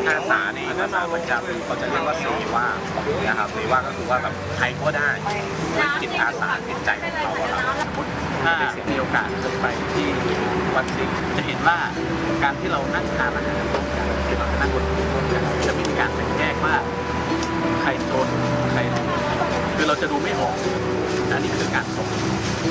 อาสานี่อาสามันจะเขาจะเรียกว่าเสวานะครับเสวาก็คือว่าแบบใครก็ได้ด้วยจิตอาสาจิตใจของเขาครับถ้ามีโอกาสจะไปที่วัดสิงห์จะเห็นว่าการที่เรานั่งทานอาหารร่วมกันที่เรานั่งบนร่วมกันจะมีการแบ่งแยก